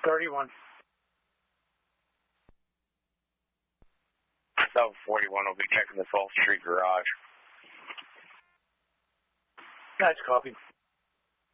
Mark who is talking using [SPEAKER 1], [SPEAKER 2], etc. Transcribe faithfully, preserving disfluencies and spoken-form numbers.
[SPEAKER 1] thirty-one.
[SPEAKER 2] seven forty-one will be checking the twelfth Street garage.
[SPEAKER 1] Guys, copy.